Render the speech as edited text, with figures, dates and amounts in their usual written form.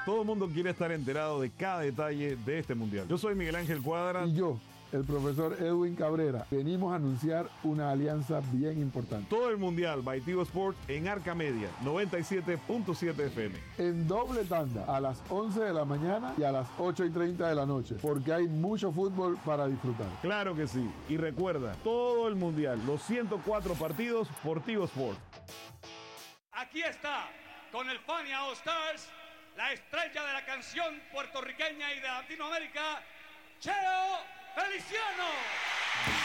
Todo el mundo quiere estar enterado de cada detalle de este mundial. Yo soy Miguel Ángel Cuadra. Y yo, el profesor Edwin Cabrera, venimos a anunciar una alianza bien importante. Todo el mundial by Tigo Sports en Arca Media, 97.7 FM. En doble tanda, a las 11 de la mañana y a las 8:30 de la noche, porque hay mucho fútbol para disfrutar. Claro que sí. Y recuerda, todo el mundial, los 104 partidos por Tigo Sports. Aquí está, con el Fania All Stars, la estrella de la canción puertorriqueña y de Latinoamérica, Cheo Feliciano.